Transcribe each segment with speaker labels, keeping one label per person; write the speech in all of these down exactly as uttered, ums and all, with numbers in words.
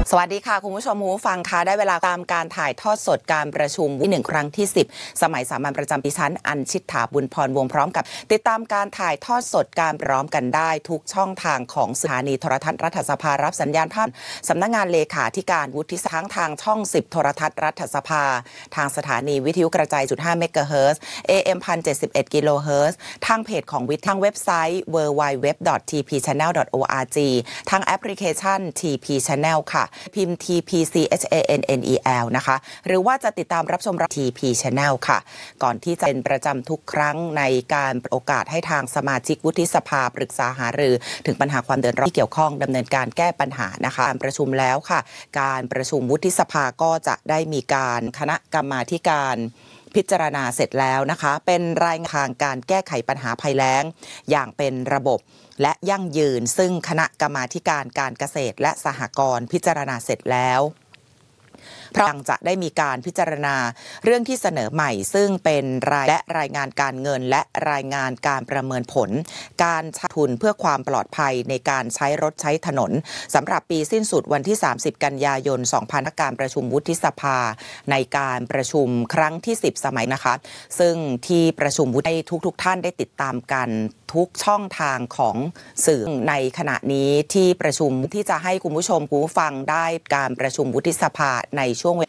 Speaker 1: สวัสดีค่ะคุณผู้ชมผู้ฟังคะได้เวลาตามการถ่ายทอดสดการประชุมวิหนึ่งครั้งที่สิบสมัยสามัญประจำปีชั้นอัญชิตถาบุญพรวงพร้อมกับติดตามการถ่ายทอดสดการพร้อมกันได้ทุกช่องทางของสถานีโทรทัศน์รัฐสภารับสัญญาณภาพสำนักงานเลขาธิการวุฒิสภาทั้งทางช่องสิบโทรทัศน์รัฐสภาทางสถานีวิทยุกระจายจุดห้าเมกะเฮิรตซ์ เอ เอ็ม หนึ่งพันเจ็ดสิบเอ็ด กิโลเฮิรตซ์ทางเพจของวิทย์ทางเว็บไซต์ ดับเบิลยู ดับเบิลยู ดับเบิลยู ดอท ที พี ชาแนล ดอท โอ อาร์ จี ทางแอปพลิเคชัน ที พี Channel ค่ะพิมพ์ ที พี ซี เอช เอ เอ็น เอ็น อี แอล นะคะหรือว่าจะติดตามรับชม ที พี Channel ค่ะก่อนที่จะเป็นประจำทุกครั้งในการโอกาสให้ทางสมาชิกวุฒิสภาปรึกษาหารือถึงปัญหาความเดือดร้อนที่เกี่ยวข้องดำเนินการแก้ปัญหานะคะการประชุมแล้วค่ะการประชุมวุฒิสภาก็จะได้มีการคณะกรรมาธิการพิจารณาเสร็จแล้วนะคะเป็นรายงานการแก้ไขปัญหาภัยแล้งอย่างเป็นระบบและยั่งยืนซึ่งคณะกรรมาธิการการเกษตรและสหกรณ์พิจารณาเสร็จแล้วพร้อมจะได้มีการพิจารณาเรื่องที่เสนอใหม่ซึ่งเป็นรายและรายงานการเงินและรายงานการประเมินผลการใช้ทุนเพื่อความปลอดภัยในการใช้รถใช้ถนนสำหรับปีสิ้นสุดวันที่สามสิบกันยายนสองพันห้าร้อยการประชุมวุฒิสภาในการประชุมครั้งที่สิบสมัยนะคะซึ่งที่ประชุมวุฒิให้ทุกๆท่านได้ติดตามกันทุกช่องทางของสื่อในขณะนี้ที่ประชุมที่จะให้คุณผู้ชมผู้ฟังได้การประชุมวุฒิสภาในช่วงเวลา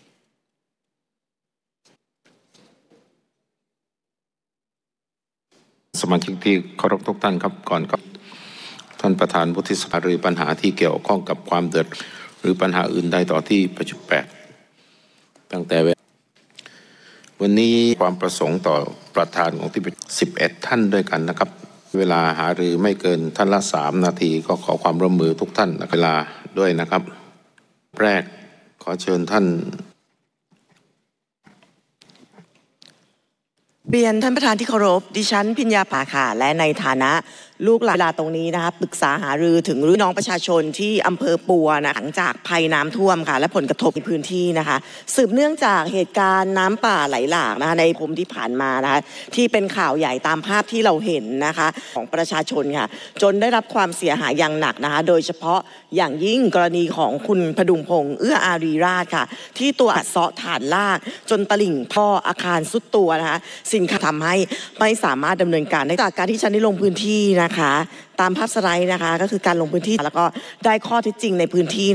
Speaker 2: สมาชิกที่เคารพทุกท่านครับก่อนกับท่านประธานวุฒิสภาหรือปัญหาที่เกี่ยวข้องกับความเดือดหรือปัญหาอื่นใดต่อที่ประชุมแปดตั้งแต่วันนี้ความประสงค์ต่อประธานของที่สิบเอ็ดท่านด้วยกันนะครับเวลาหารือไม่เกินท่านละสามนาทีก็ขอความร่วมมือทุกท่านเวลาด้วยนะครับแรกขอเชิญท่าน
Speaker 3: เรียนท่านประธานที่เคารพดิฉันพิญญาภาค่ะและในฐานะลูกหลานเวลาตรงนี้นะคะปรึกษาหารือถึงพี่น้องประชาชนที่อำเภอปัวนะหลังจากภัยน้ำท่วมค่ะและผลกระทบในพื้นที่นะคะสืบเนื่องจากเหตุการณ์น้ำป่าไหลหลากนะคะในผมที่ผ่านมานะคะที่เป็นข่าวใหญ่ตามภาพที่เราเห็นนะคะของประชาชนค่ะจนได้รับความเสียหายอย่างหนักนะคะโดยเฉพาะอย่างยิ่งกรณีของคุณพดุงพงษ์เอื้ออารีราชค่ะที่ตัวอัดเซาะฐานลากจนตลิ่งท่ออาคารสุดตัวนะคะสิ่งที่ทำให้ไม่สามารถดำเนินการได้จากการที่ฉันได้ลงพื้นที่นะคะตามภาพสไลด์นะคะก็คือการลงพื้นที่แล้วก็ได้ข้อเท็จจริงในพื้นที่